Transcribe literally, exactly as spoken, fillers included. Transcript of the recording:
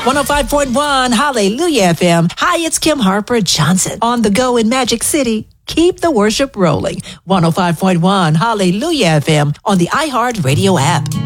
one oh five point one Hallelujah F M. Hi, it's Kim Harper Johnson on the go in Magic City. Keep the worship rolling. one oh five point one Hallelujah F M on the iHeart Radio app.